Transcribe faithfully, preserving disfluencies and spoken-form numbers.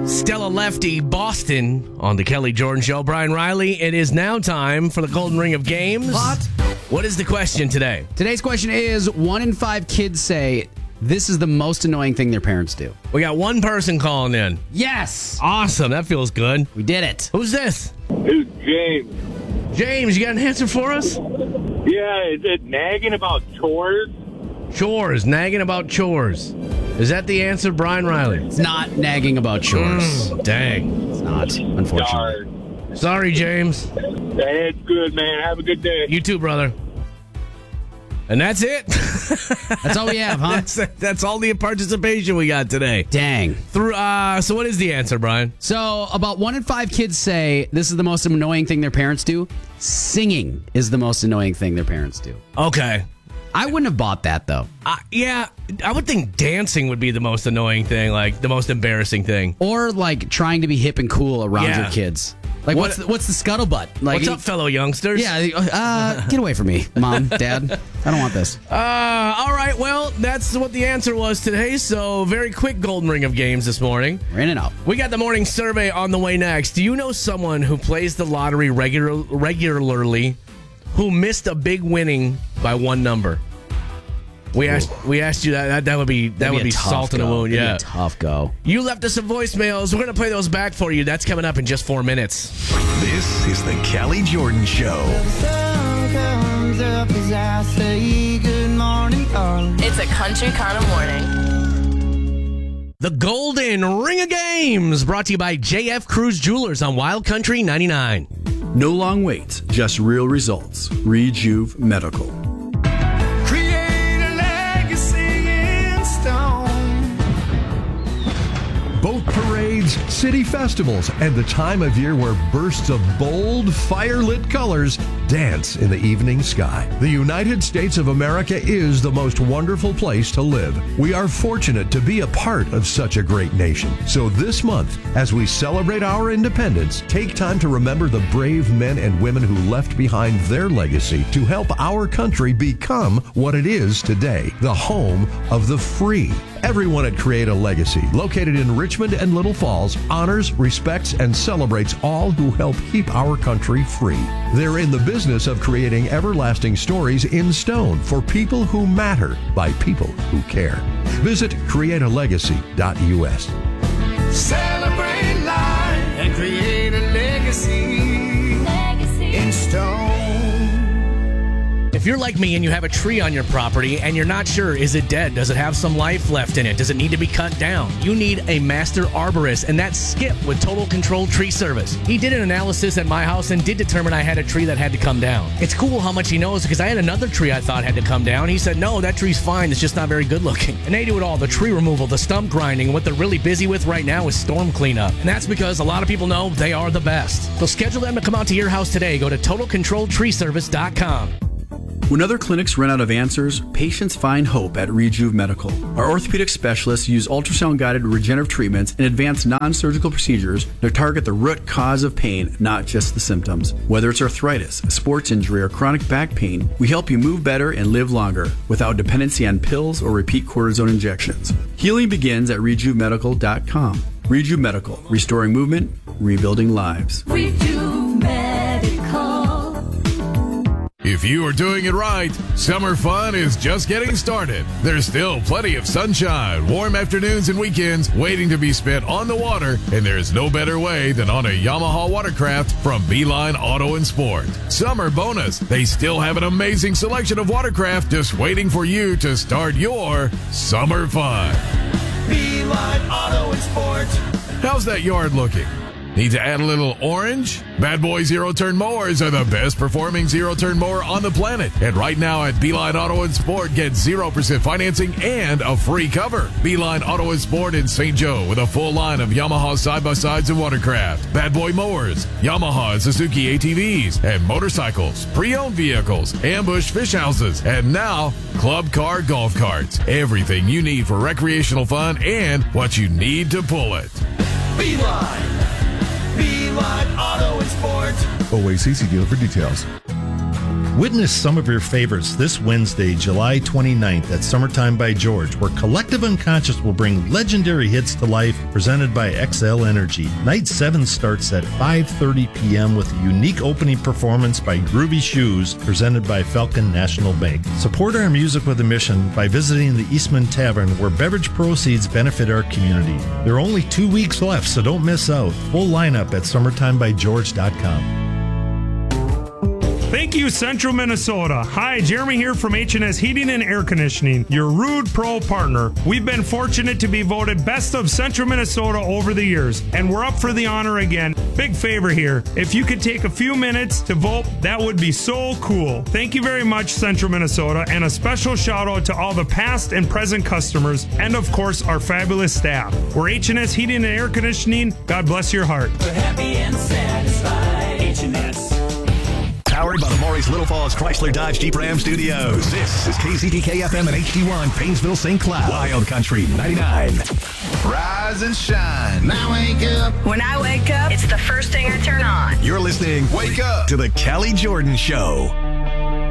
Stella Lefty, Boston on the Kelly Jordan Show. Brian Riley, it is now time for the Golden Ring of Games. What? What is the question today? Today's question is, one in five kids say this is the most annoying thing their parents do. We got one person calling in. Yes! Awesome, that feels good. We did it. Who's this? It's James. James, you got an answer for us? Yeah, is it nagging about chores? Chores, nagging about chores. Is that the answer, Brian Riley? It's not nagging about chores. Mm, dang. It's not, unfortunately. Darn. Sorry, James. It's good, man. Have a good day. You too, brother. And that's it. That's all we have, huh? That's, that's all the participation we got today. Dang. Through. Uh, so what is the answer, Brian? So about one in five kids say this is the most annoying thing their parents do. Singing is the most annoying thing their parents do. Okay. I wouldn't have bought that, though. Uh, yeah, I would think dancing would be the most annoying thing, like the most embarrassing thing. Or like trying to be hip and cool around Yeah. your kids. Like What- what's the, what's the scuttlebutt? Like What's up, fellow youngsters? Yeah, uh, get away from me, Mom, Dad. I don't want this. Uh, all right, well, that's what the answer was today. So very quick Golden Ring of Games this morning. We're in and out. We got the morning survey on the way next. Do you know someone who plays the lottery regular, regularly who missed a big winning by one number? We asked we asked you that. That, that would be that That'd would be be a tough salt in the go. wound. That'd be Yeah, a tough go. you left us some voicemails. We're gonna play those back for you. That's coming up in just four minutes. This is the Kelly Jordan Show. It's a country kind of morning. The Golden Ring of Games, brought to you by J F Cruz Jewelers on Wild Country ninety-nine. No long waits, just real results. Rejuve Medical. Boat parades, city festivals, and the time of year where bursts of bold, fire-lit colors dance in the evening sky. The United States of America is the most wonderful place to live. We are fortunate to be a part of such a great nation. So this month, as we celebrate our independence, take time to remember the brave men and women who left behind their legacy to help our country become what it is today, the home of the free. Everyone at Create a Legacy, located in Richmond and Little Falls, honors, respects, and celebrates all who help keep our country free. They're in the business of creating everlasting stories in stone for people who matter by people who care. Visit create a legacy dot U S. Celebrate life and create a legacy, legacy in stone. If you're like me and you have a tree on your property and you're not sure, is it dead? Does it have some life left in it? Does it need to be cut down? You need a master arborist, and that's Skip with Total Control Tree Service. He did an analysis at my house and did determine I had a tree that had to come down. It's cool how much he knows because I had another tree I thought had to come down. He said, no, that tree's fine. It's just not very good looking. And they do it all, the tree removal, the stump grinding, and what they're really busy with right now is storm cleanup. And that's because a lot of people know they are the best. So schedule them to come out to your house today. Go to total control tree service dot com. When other clinics run out of answers, patients find hope at Rejuve Medical. Our orthopedic specialists use ultrasound-guided regenerative treatments and advanced non-surgical procedures to target the root cause of pain, not just the symptoms. Whether it's arthritis, a sports injury, or chronic back pain, we help you move better and live longer without dependency on pills or repeat cortisone injections. Healing begins at rejuve medical dot com. Rejuve Medical, restoring movement, rebuilding lives. Rejuve Medical. If you are doing it right, summer fun is just getting started. There's still plenty of sunshine, warm afternoons and weekends waiting to be spent on the water, and there's no better way than on a Yamaha watercraft from Beeline Auto and Sport. Summer bonus, they still have an amazing selection of watercraft just waiting for you to start your summer fun. Beeline Auto and Sport. How's that yard looking? Need to add a little orange? Bad Boy zero-turn mowers are the best performing zero-turn mower on the planet. And right now at Beeline Auto and Sport, get zero percent financing and a free cover. Beeline Auto and Sport in Saint Joe with a full line of Yamaha side-by-sides and watercraft, Bad Boy mowers, Yamaha and Suzuki A T Vs, and motorcycles, pre-owned vehicles, ambush fish houses, and now club car golf carts. Everything you need for recreational fun and what you need to pull it. Beeline. Beeline Auto and Sport. O A C C dealer for details. Witness some of your favorites this Wednesday, July twenty-ninth at Summertime by George, where Collective Unconscious will bring legendary hits to life, presented by X L Energy. Night seven starts at five thirty p.m. with a unique opening performance by Groovy Shoes, presented by Falcon National Bank. Support our music with a mission by visiting the Eastman Tavern, where beverage proceeds benefit our community. There are only two weeks left, so don't miss out. Full lineup at summertime by george dot com. Thank you, Central Minnesota. Hi, Jeremy here from H and S Heating and Air Conditioning, your Rude Pro partner. We've been fortunate to be voted Best of Central Minnesota over the years, and we're up for the honor again. Big favor here. If you could take a few minutes to vote, that would be so cool. Thank you very much, Central Minnesota, and a special shout out to all the past and present customers, and of course, our fabulous staff. We're H and S Heating and Air Conditioning. God bless your heart. We're happy and satisfied. H and S. Powered by the Maurice Little Falls Chrysler Dodge Jeep Ram Studios. This is K C D K F M and H D one, Painesville, Saint Cloud. Wild Country ninety-nine. Rise and shine. Now wake up. When I wake up, it's the first thing I turn on. You're listening, Wake Up, to the Callie Jordan Show.